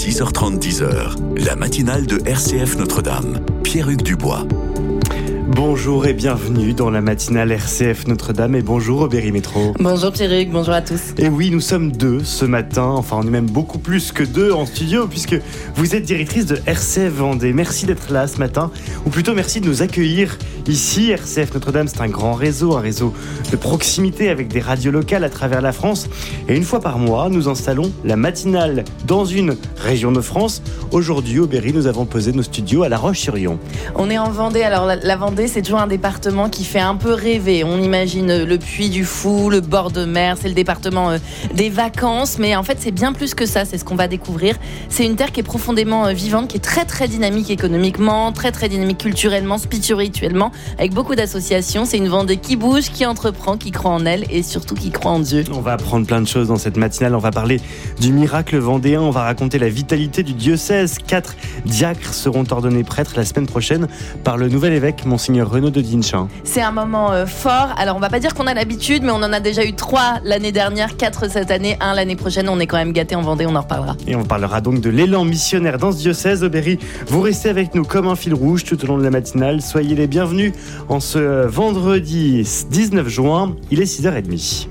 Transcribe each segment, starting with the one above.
6h30, 10h, la matinale de RCF Notre-Dame. Pierre-Hugues Dubois. Bonjour et bienvenue dans la matinale RCF Notre-Dame et bonjour Aubéry Métro. Bonjour Pierre-Hugues, bonjour à tous. Et oui, nous sommes deux ce matin, enfin on est même beaucoup plus que deux en studio puisque vous êtes directrice de RCF Vendée. Merci d'être là ce matin, ou plutôt merci de nous accueillir ici. RCF Notre-Dame, c'est un grand réseau, un réseau de proximité avec des radios locales à travers la France. Et une fois par mois, nous installons la matinale dans une région de France. Aujourd'hui, Aubéry, nous avons posé nos studios à La Roche-sur-Yon. On est en Vendée, alors la Vendée c'est toujours un département qui fait un peu rêver. On imagine le Puy du Fou, le bord de mer, c'est le département des vacances, mais en fait c'est bien plus que ça, c'est ce qu'on va découvrir. C'est une terre qui est profondément vivante, qui est très très dynamique économiquement, très très dynamique culturellement, spirituellement, avec beaucoup d'associations. C'est une Vendée qui bouge, qui entreprend, qui croit en elle et surtout qui croit en Dieu. On va apprendre plein de choses dans cette matinale, on va parler du miracle vendéen, on va raconter la vitalité du diocèse. 4 diacres seront ordonnés prêtres la semaine prochaine par le nouvel évêque, Monseigneur Renaud de Dinchin. C'est un moment fort. Alors on va pas dire qu'on a l'habitude, mais on en a déjà eu 3 l'année dernière, 4 cette année, 1 l'année prochaine. On est quand même gâtés en Vendée, on en reparlera. Et on parlera donc de l'élan missionnaire dans ce diocèse. Aubéry, vous restez avec nous comme un fil rouge tout au long de la matinale. Soyez les bienvenus en ce vendredi 19 juin, il est 6h30.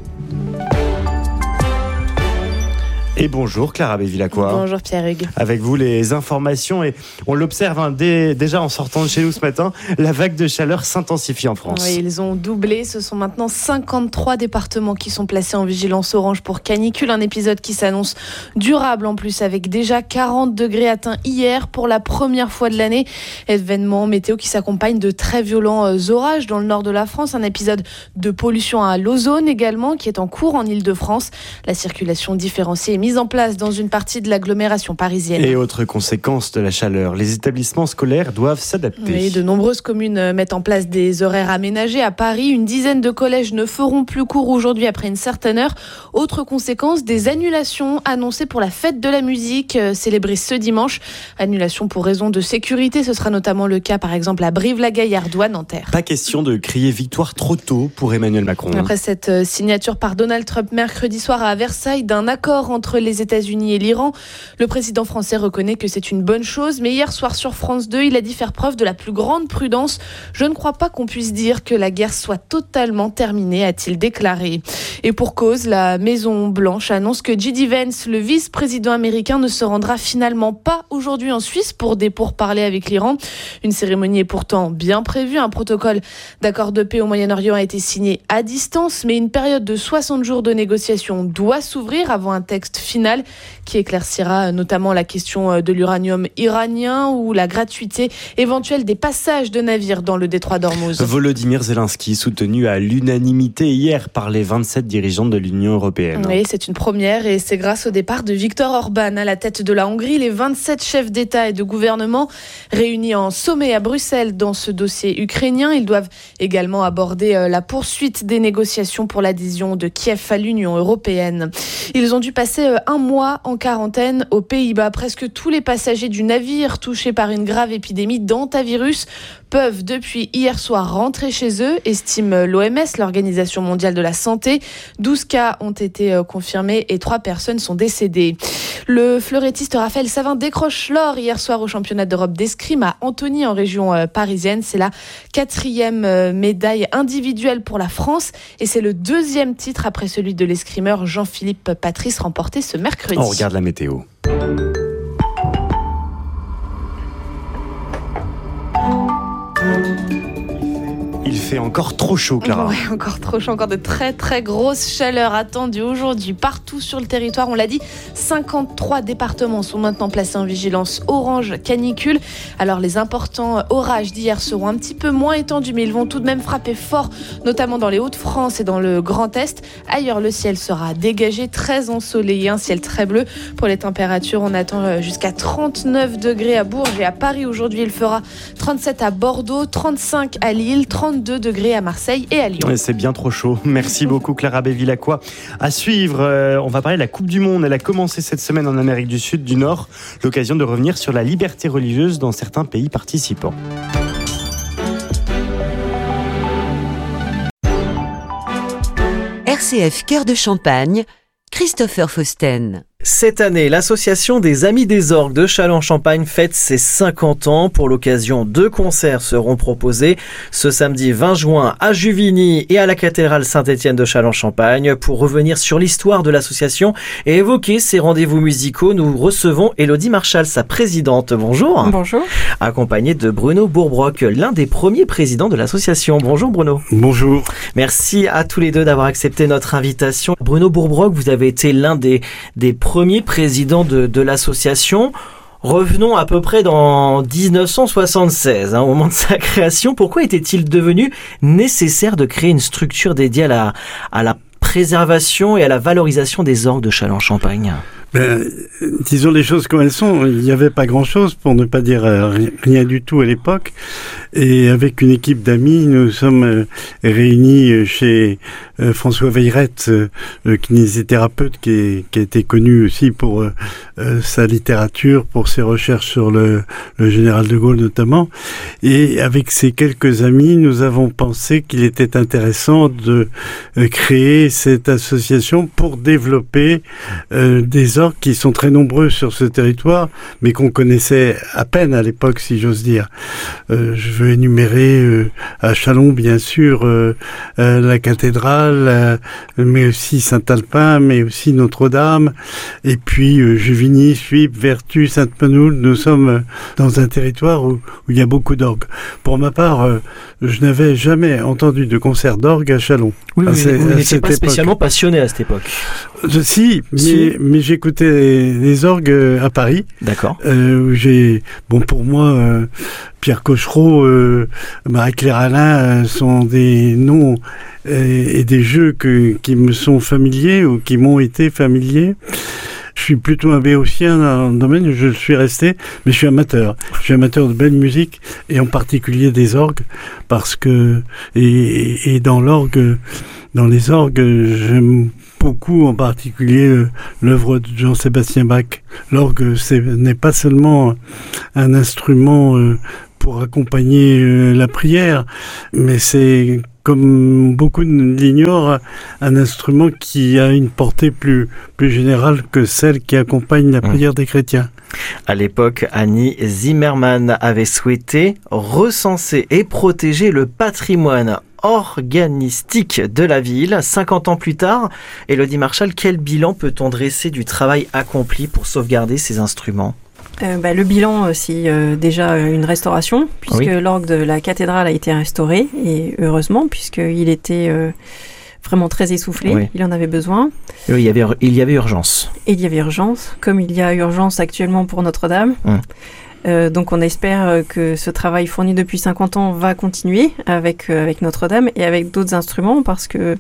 Et bonjour Clara Bévilacqua. Bonjour Pierre-Hugues. Avec vous les informations, et on l'observe déjà en sortant de chez nous ce matin, la vague de chaleur s'intensifie en France. Oui, ils ont doublé, ce sont maintenant 53 départements qui sont placés en vigilance orange pour canicule, un épisode qui s'annonce durable en plus, avec déjà 40 degrés atteints hier pour la première fois de l'année. Événement météo qui s'accompagne de très violents orages dans le nord de la France, un épisode de pollution à l'ozone également qui est en cours en Île-de-France. La circulation différenciée est mise en place dans une partie de l'agglomération parisienne. Et autre conséquence de la chaleur, les établissements scolaires doivent s'adapter. Oui, de nombreuses communes mettent en place des horaires aménagés. À Paris, une dizaine de collèges ne feront plus cours aujourd'hui après une certaine heure. Autre conséquence, des annulations annoncées pour la fête de la musique célébrée ce dimanche. Annulation pour raison de sécurité, ce sera notamment le cas par exemple à Brive-la-Gaillarde ou à Nanterre. Pas question de crier victoire trop tôt pour Emmanuel Macron. Après cette signature par Donald Trump mercredi soir à Versailles d'un accord entre les États-Unis et l'Iran, le président français reconnaît que c'est une bonne chose, mais hier soir sur France 2, il a dit faire preuve de la plus grande prudence. Je ne crois pas qu'on puisse dire que la guerre soit totalement terminée, a-t-il déclaré. Et pour cause, la Maison-Blanche annonce que J.D. Vance, le vice-président américain, ne se rendra finalement pas aujourd'hui en Suisse pour des pourparlers avec l'Iran. Une cérémonie est pourtant bien prévue. Un protocole d'accord de paix au Moyen-Orient a été signé à distance, mais une période de 60 jours de négociation doit s'ouvrir avant un texte final qui éclaircira notamment la question de l'uranium iranien ou la gratuité éventuelle des passages de navires dans le détroit d'Ormuz. Volodymyr Zelensky soutenu à l'unanimité hier par les 27 dirigeants de l'Union européenne. Oui, c'est une première et c'est grâce au départ de Viktor Orban à la tête de la Hongrie. Les 27 chefs d'État et de gouvernement réunis en sommet à Bruxelles dans ce dossier ukrainien. Ils doivent également aborder la poursuite des négociations pour l'adhésion de Kiev à l'Union européenne. Ils ont dû passer un mois en quarantaine aux Pays-Bas. Presque tous les passagers du navire touchés par une grave épidémie d'hantavirus peuvent depuis hier soir rentrer chez eux, estime l'OMS, l'Organisation mondiale de la santé. 12 cas ont été confirmés et 3 personnes sont décédées. Le fleurettiste Raphaël Savin décroche l'or hier soir au championnat d'Europe d'escrime à Antony en région parisienne. C'est la 4e médaille individuelle pour la France et c'est le 2e titre après celui de l'escrimeur Jean-Philippe Patrice remporté ce mercredi. On regarde la météo. Il fait encore trop chaud, Clara. Ouais, encore trop chaud, encore de très très grosses chaleurs attendues aujourd'hui partout sur le territoire. On l'a dit, 53 départements sont maintenant placés en vigilance orange canicule. Alors les importants orages d'hier seront un petit peu moins étendus, mais ils vont tout de même frapper fort, notamment dans les Hauts-de-France et dans le Grand Est. Ailleurs, le ciel sera dégagé, très ensoleillé, un ciel très bleu. Pour les températures, on attend jusqu'à 39 degrés à Bourges et à Paris. Aujourd'hui, il fera 37 à Bordeaux, 35 à Lille, 32 degrés à Marseille et à Lyon. C'est bien trop chaud. Merci beaucoup Clara Bévilacqua. À suivre, on va parler de la Coupe du Monde. Elle a commencé cette semaine en Amérique du Sud, du Nord. L'occasion de revenir sur la liberté religieuse dans certains pays participants. RCF Cœur de Champagne, Christopher Fausten. Cette année, l'association des Amis des Orgues de Châlons-en-Champagne fête ses 50 ans. Pour l'occasion, 2 concerts seront proposés ce samedi 20 juin à Juvigny et à la cathédrale Saint-Étienne de Châlons-en-Champagne. Pour revenir sur l'histoire de l'association et évoquer ces rendez-vous musicaux, nous recevons Élodie Marchal, sa présidente. Bonjour. Bonjour. Accompagnée de Bruno Bourbrock, l'un des premiers présidents de l'association. Bonjour Bruno. Bonjour. Merci à tous les deux d'avoir accepté notre invitation. Bruno Bourbrock, vous avez été l'un des premiers présidents de l'association. Revenons à peu près dans 1976, au moment de sa création. Pourquoi était-il devenu nécessaire de créer une structure dédiée à la préservation et à la valorisation des orgues de Châlons-en-Champagne ? Disons les choses comme elles sont. Il n'y avait pas grand-chose, pour ne pas dire rien du tout à l'époque. Et avec une équipe d'amis, nous sommes réunis chez François Veillerette, kinésithérapeute qui a été connu aussi pour sa littérature, pour ses recherches sur le général de Gaulle notamment. Et avec ces quelques amis, nous avons pensé qu'il était intéressant de créer cette association pour développer des orgues qui sont très nombreux sur ce territoire, mais qu'on connaissait à peine à l'époque, si j'ose dire. Je veux énumérer à Châlons, bien sûr, la cathédrale, mais aussi Saint-Alpin, mais aussi Notre-Dame, et puis Juvigny, Suippes, Vertus, Sainte-Menoule. Nous sommes dans un territoire où il y a beaucoup d'orgues. Pour ma part, je n'avais jamais entendu de concert d'orgue à Châlons. Oui, vous n'étiez pas spécialement passionné à cette époque. Si, mais j'écoutais les orgues à Paris. D'accord. Pour moi, Pierre Cochereau, Marie-Claire Alain sont des noms et des jeux qui me sont familiers ou qui m'ont été familiers. Je suis plutôt un béotien dans le domaine où je suis resté, mais je suis amateur. Je suis amateur de belle musique et en particulier des orgues, parce que et dans les orgues, j'aime beaucoup en particulier l'œuvre de Jean-Sébastien Bach. L'orgue, n'est pas seulement un instrument pour accompagner la prière, mais c'est, comme beaucoup l'ignorent, un instrument qui a une portée plus générale que celle qui accompagne la prière des chrétiens. À l'époque, Annie Zimmermann avait souhaité recenser et protéger le patrimoine organistique de la ville. 50 ans plus tard, Élodie Marchal, quel bilan peut-on dresser du travail accompli pour sauvegarder ces instruments ? Le bilan, c'est déjà une restauration, puisque l'orgue de la cathédrale a été restauré, et heureusement, puisqu'il était vraiment très essoufflé, il en avait besoin. Il y avait urgence. Et il y avait urgence, comme il y a urgence actuellement pour Notre-Dame. Donc on espère que ce travail fourni depuis 50 ans va continuer avec Notre-Dame et avec d'autres instruments, parce que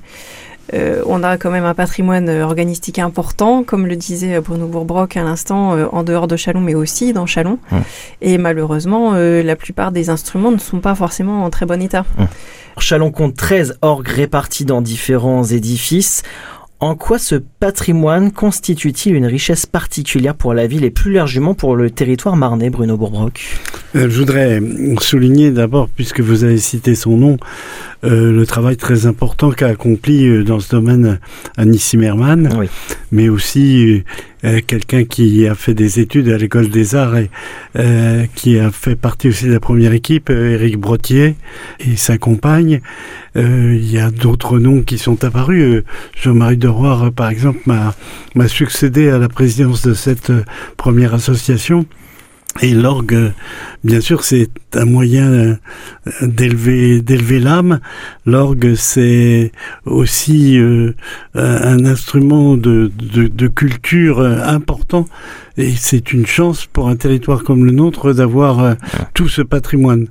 on a quand même un patrimoine organistique important, comme le disait Bruno Bourbrock à l'instant, en dehors de Châlons, mais aussi dans Châlons. Et malheureusement, la plupart des instruments ne sont pas forcément en très bon état. Châlons compte 13 orgues répartis dans différents édifices. En quoi ce patrimoine constitue-t-il une richesse particulière pour la ville et plus largement pour le territoire marnais, Bruno Bourbrock ? Je voudrais souligner d'abord, puisque vous avez cité son nom, le travail très important qu'a accompli dans ce domaine Annie Zimmermann, mais aussi quelqu'un qui a fait des études à l'École des Arts et qui a fait partie aussi de la première équipe, Éric Brottier et sa compagne. Il y a d'autres noms qui sont apparus. Jean-Marie Deroire, par exemple, m'a succédé à la présidence de cette première association. Et l'orgue, bien sûr, c'est un moyen d'élever l'âme. L'orgue, c'est aussi un instrument de culture important. Et c'est une chance pour un territoire comme le nôtre d'avoir tout ce patrimoine.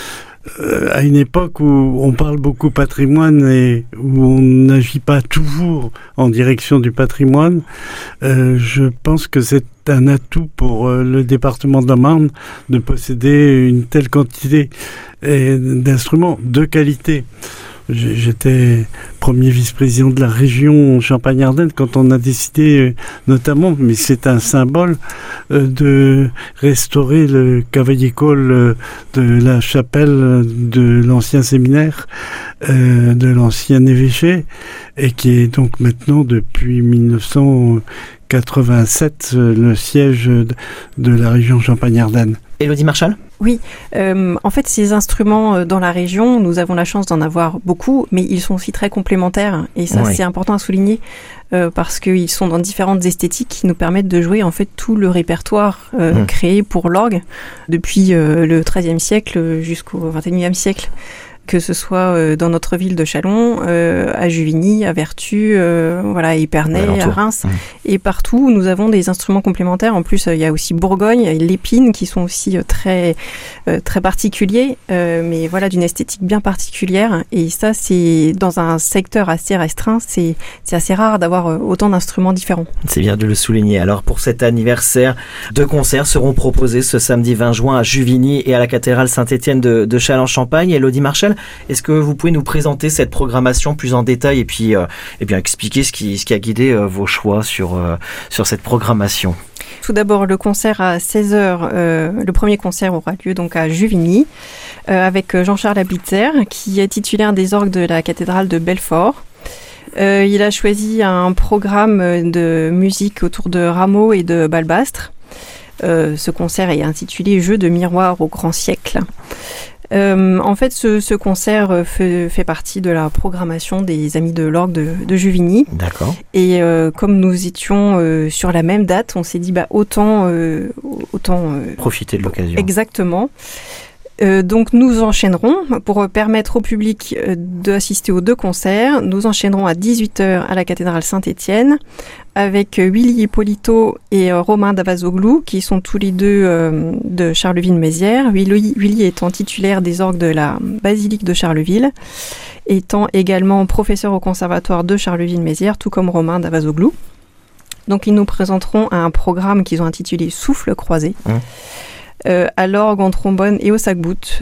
À une époque où on parle beaucoup patrimoine et où on n'agit pas toujours en direction du patrimoine, je pense que c'est un atout pour le département de la Marne de posséder une telle quantité d'instruments de qualité. J'étais premier vice-président de la région Champagne-Ardenne quand on a décidé, notamment, mais c'est un symbole, de restaurer le cavaillé-école de la chapelle de l'ancien séminaire, de l'ancien évêché, et qui est donc maintenant depuis 1987 le siège de la région Champagne-Ardenne. Élodie Marchal ? Oui, en fait, ces instruments dans la région, nous avons la chance d'en avoir beaucoup, mais ils sont aussi très complémentaires. Et ça, c'est important à souligner parce qu'ils sont dans différentes esthétiques qui nous permettent de jouer en fait tout le répertoire créé pour l'orgue depuis le XIIIe siècle jusqu'au XXIe siècle. Que ce soit dans notre ville de Châlons, à Juvigny, à Vertus, à Épernay, à Reims, et partout nous avons des instruments complémentaires. En plus, il y a aussi Bourgogne, il y a l'Épine qui sont aussi très particuliers, mais voilà, d'une esthétique bien particulière. Et ça, c'est dans un secteur assez restreint, c'est assez rare d'avoir autant d'instruments différents. C'est bien de le souligner. Alors pour cet anniversaire, 2 concerts seront proposés ce samedi 20 juin à Juvigny et à la cathédrale Saint-Étienne de Châlons-Champagne. Élodie Marchal, est-ce que vous pouvez nous présenter cette programmation plus en détail et puis expliquer ce qui a guidé vos choix sur cette programmation ? Tout d'abord, le concert à 16h, le premier concert aura lieu donc à Juvigny avec Jean-Charles Ablitzer qui est titulaire des orgues de la cathédrale de Belfort. Il a choisi un programme de musique autour de Rameau et de Balbastre. Ce concert est intitulé « Jeux de miroir au grand siècle ». En fait, ce concert fait partie de la programmation des Amis de l'Orgue de Juvigny. D'accord. Et comme nous étions sur la même date, on s'est dit autant profiter de l'occasion. Exactement. Donc nous enchaînerons, pour permettre au public d'assister aux 2 concerts, nous enchaînerons à 18h à la cathédrale Saint-Étienne avec Willy Hippolito et Romain Davazoglou qui sont tous les deux de Charleville-Mézières. Willy étant titulaire des orgues de la basilique de Charleville, étant également professeur au conservatoire de Charleville-Mézières, tout comme Romain Davazoglou. Donc ils nous présenteront un programme qu'ils ont intitulé Souffle croisé. À l'orgue, en trombone et au sac-bout.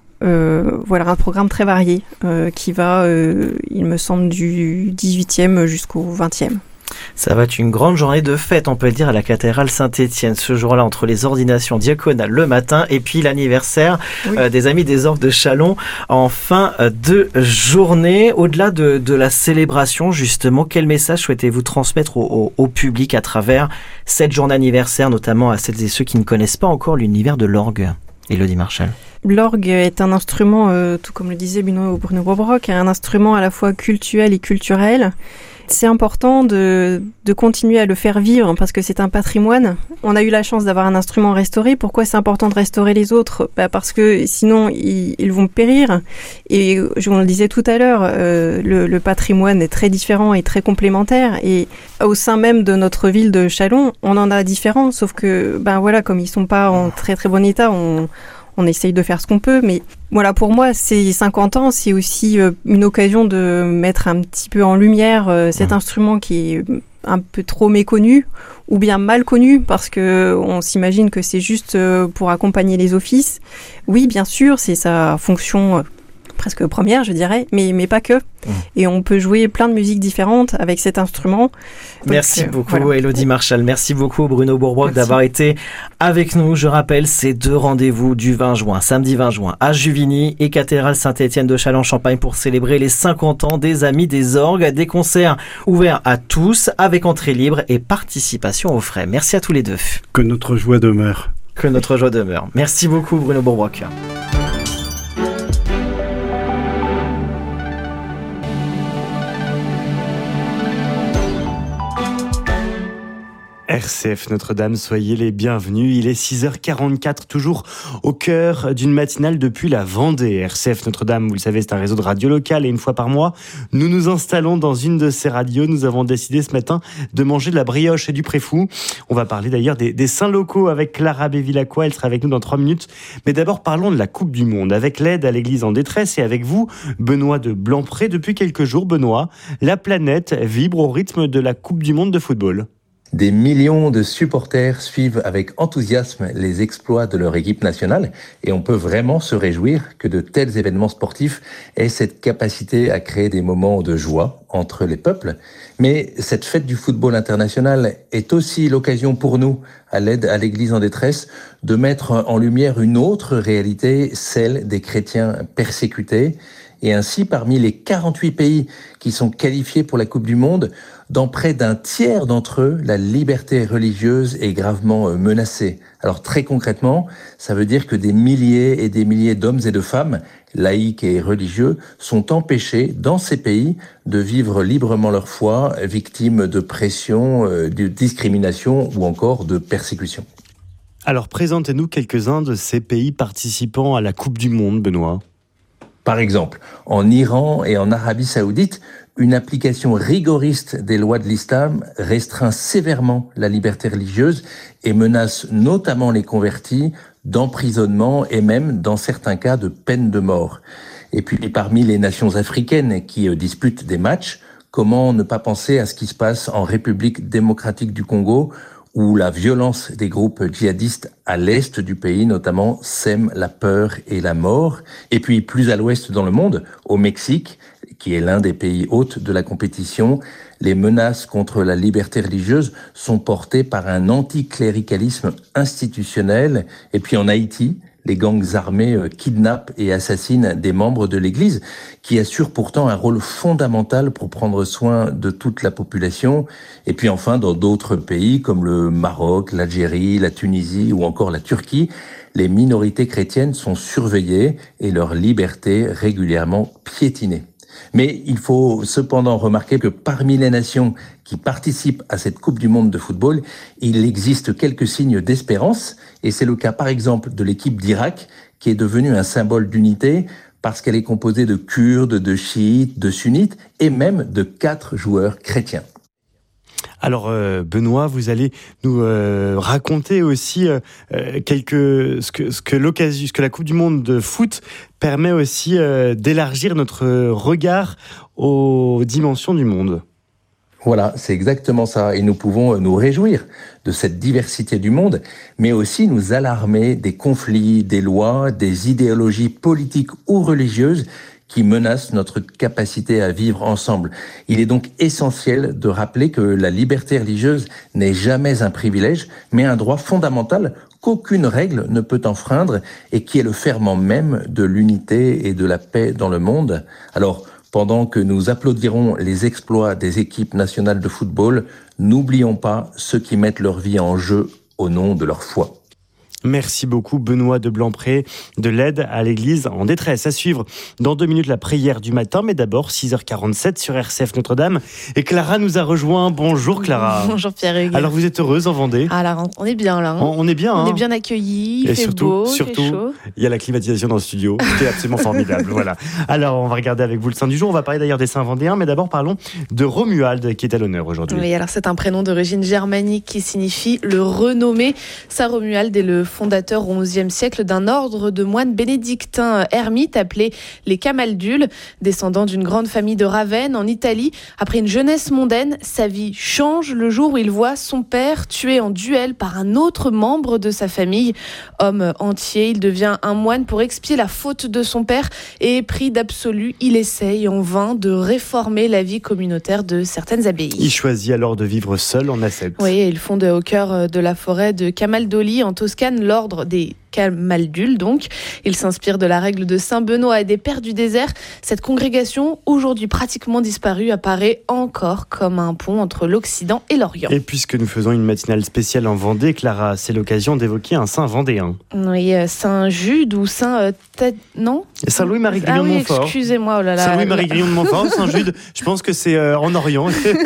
Un programme très varié qui va, il me semble, du 18e jusqu'au 20e. Ça va être une grande journée de fête, on peut le dire, à la cathédrale Saint-Étienne. Ce jour-là, entre les ordinations diaconales le matin et puis l'anniversaire des Amis des Orgues de Châlons en fin de journée. Au-delà de la célébration, justement, quel message souhaitez-vous transmettre au public à travers cette journée anniversaire, notamment à celles et ceux qui ne connaissent pas encore l'univers de l'orgue ? Élodie Marchal. L'orgue est un instrument, tout comme le disait Bruno Borbrock, un instrument à la fois cultuel et culturel. C'est important de continuer à le faire vivre parce que c'est un patrimoine. On a eu la chance d'avoir un instrument restauré. Pourquoi c'est important de restaurer les autres ? Parce que sinon, ils vont périr. Et on le disait tout à l'heure, le patrimoine est très différent et très complémentaire. Et au sein même de notre ville de Châlons, on en a différents. Sauf que, comme ils sont pas en très très bon état, on essaye de faire ce qu'on peut, mais voilà, pour moi, ces 50 ans, c'est aussi une occasion de mettre un petit peu en lumière cet instrument qui est un peu trop méconnu ou bien mal connu parce que on s'imagine que c'est juste pour accompagner les offices. Oui, bien sûr, c'est sa fonction presque première, je dirais, mais pas que. Et on peut jouer plein de musiques différentes avec cet instrument. Donc, merci beaucoup, Élodie Marchal. Merci beaucoup, Bruno Bourbois, d'avoir été avec nous. Je rappelle, ces 2 rendez-vous du 20 juin, samedi 20 juin, à Juvigny et cathédrale Saint-Étienne de Châlons-Champagne pour célébrer les 50 ans des Amis des Orgues. Des concerts ouverts à tous, avec entrée libre et participation aux frais. Merci à tous les 2. Que notre joie demeure. Que notre joie demeure. Merci beaucoup, Bruno Bourbois. RCF Notre-Dame, soyez les bienvenus. Il est 6h44, toujours au cœur d'une matinale depuis la Vendée. RCF Notre-Dame, vous le savez, c'est un réseau de radio locale et une fois par mois, nous nous installons dans une de ces radios. Nous avons décidé ce matin de manger de la brioche et du préfou. On va parler d'ailleurs des saints locaux avec Clara Bévilacqua. Elle sera avec nous dans 3 minutes. Mais d'abord, parlons de la Coupe du Monde avec l'aide à l'Église en détresse et avec vous, Benoît de Blancpré. Depuis quelques jours, Benoît, la planète vibre au rythme de la Coupe du Monde de football. Des millions de supporters suivent avec enthousiasme les exploits de leur équipe nationale et on peut vraiment se réjouir que de tels événements sportifs aient cette capacité à créer des moments de joie entre les peuples. Mais cette fête du football international est aussi l'occasion pour nous, à l'aide à l'Église en détresse, de mettre en lumière une autre réalité, celle des chrétiens persécutés. Et ainsi, parmi les 48 pays qui sont qualifiés pour la Coupe du Monde, dans près d'un tiers d'entre eux, la liberté religieuse est gravement menacée. Alors très concrètement, ça veut dire que des milliers et des milliers d'hommes et de femmes, laïcs et religieux, sont empêchés dans ces pays de vivre librement leur foi, victimes de pression, de discrimination ou encore de persécution. Alors présentez-nous quelques-uns de ces pays participants à la Coupe du Monde, Benoît. Par exemple, en Iran et en Arabie Saoudite, une application rigoriste des lois de l'islam restreint sévèrement la liberté religieuse et menace notamment les convertis d'emprisonnement et même, dans certains cas, de peine de mort. Et puis, parmi les nations africaines qui disputent des matchs, comment ne pas penser à ce qui se passe en République démocratique du Congo, où la violence des groupes djihadistes à l'est du pays, notamment, sème la peur et la mort. Et puis, plus à l'ouest dans le monde, au Mexique, qui est l'un des pays hôtes de la compétition, les menaces contre la liberté religieuse sont portées par un anticléricalisme institutionnel. Et puis en Haïti, les gangs armés kidnappent et assassinent des membres de l'Église, qui assurent pourtant un rôle fondamental pour prendre soin de toute la population. Et puis enfin, dans d'autres pays comme le Maroc, l'Algérie, la Tunisie ou encore la Turquie, les minorités chrétiennes sont surveillées et leur liberté régulièrement piétinée. Mais il faut cependant remarquer que parmi les nations qui participent à cette Coupe du Monde de football, il existe quelques signes d'espérance. Et c'est le cas par exemple de l'équipe d'Irak, qui est devenue un symbole d'unité parce qu'elle est composée de Kurdes, de chiites, de sunnites et même de 4 joueurs chrétiens. Alors Benoît, vous allez nous raconter aussi ce que la Coupe du Monde de foot permet aussi d'élargir notre regard aux dimensions du monde. Voilà, c'est exactement ça. Et nous pouvons nous réjouir de cette diversité du monde, mais aussi nous alarmer des conflits, des lois, des idéologies politiques ou religieuses qui menacent notre capacité à vivre ensemble. Il est donc essentiel de rappeler que la liberté religieuse n'est jamais un privilège, mais un droit fondamental qu'aucune règle ne peut enfreindre et qui est le ferment même de l'unité et de la paix dans le monde. Alors, pendant que nous applaudirons les exploits des équipes nationales de football, n'oublions pas ceux qui mettent leur vie en jeu au nom de leur foi. Merci beaucoup Benoît de Blancpré de l'aide à l'Église en détresse. À suivre dans 2 minutes la prière du matin, mais d'abord 6h47 sur RCF Notre-Dame. Et Clara nous a rejoint. Bonjour Clara. Bonjour Pierre-Hugues. Alors vous êtes heureuse en Vendée ? Alors on est bien là. On est bien. On est bien accueillis, il fait beau, il fait chaud. Il y a la climatisation dans le studio, c'est absolument formidable. Voilà. Alors on va regarder avec vous le saint du jour. On va parler d'ailleurs des saints vendéens, mais d'abord parlons de Romuald qui est à l'honneur aujourd'hui. Oui, alors c'est un prénom d'origine germanique qui signifie le renommé. Saint Romuald est le fondateur au XIe siècle d'un ordre de moines bénédictins ermites appelés les Camaldules, descendants d'une grande famille de Ravenne en Italie. Après une jeunesse mondaine, sa vie change le jour où il voit son père tué en duel par un autre membre de sa famille. Homme entier, il devient un moine pour expier la faute de son père et épris d'absolu, il essaye en vain de réformer la vie communautaire de certaines abbayes. Il choisit alors de vivre seul en ascète. Oui, il fonde au cœur de la forêt de Camaldoli en Toscane l'ordre des Camaldules donc. Il s'inspire de la règle de Saint Benoît et des Pères du désert. Cette congrégation, aujourd'hui pratiquement disparue, apparaît encore comme un pont entre l'Occident et l'Orient. Et puisque nous faisons une matinale spéciale en Vendée, Clara, c'est l'occasion d'évoquer un saint vendéen. Oui, Saint Jude ou Saint... non ? Saint Louis-Marie Grillon de Montfort. Excusez-moi, oh là là. Saint Louis-Marie Grillon de Montfort, Saint Jude, je pense que c'est en Orient.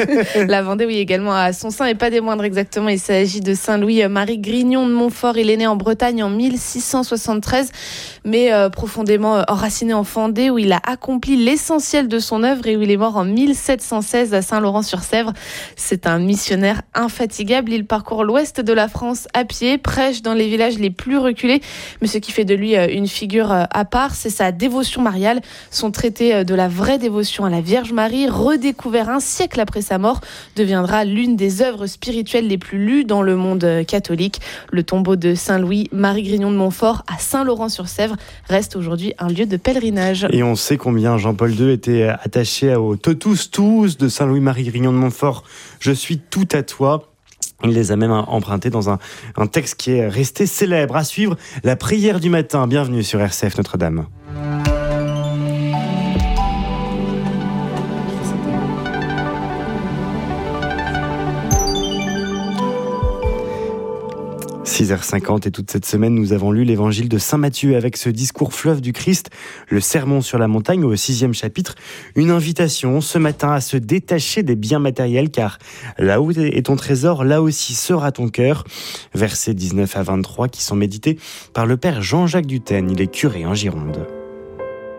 La Vendée, oui, également à son saint et pas des moindres exactement. Il s'agit de Saint Louis-Marie Grignon de Montfort. Il est né en Bretagne en 1000 1673, mais profondément enraciné en Vendée, où il a accompli l'essentiel de son œuvre et où il est mort en 1716 à Saint-Laurent-sur-Sèvre. C'est un missionnaire infatigable. Il parcourt l'ouest de la France à pied, prêche dans les villages les plus reculés. Mais ce qui fait de lui une figure à part, c'est sa dévotion mariale. Son traité de la vraie dévotion à la Vierge Marie, redécouvert un siècle après sa mort, deviendra l'une des œuvres spirituelles les plus lues dans le monde catholique. Le tombeau de Saint-Louis Marie Grignon de Montfort à Saint-Laurent-sur-Sèvre reste aujourd'hui un lieu de pèlerinage. Et on sait combien Jean-Paul II était attaché au Totus Tuus de Saint-Louis Marie Grignon de Montfort. Je suis tout à toi. Il les a même empruntés dans un texte qui est resté célèbre. À suivre, la prière du matin. Bienvenue sur RCF Notre-Dame. « 6h50 et toute cette semaine, nous avons lu l'évangile de Saint Matthieu avec ce discours fleuve du Christ, le sermon sur la montagne au 6e chapitre. Une invitation ce matin à se détacher des biens matériels car là où est ton trésor, là aussi sera ton cœur. Versets 19 à 23 qui sont médités par le père Jean-Jacques Dutène, il est curé en Gironde.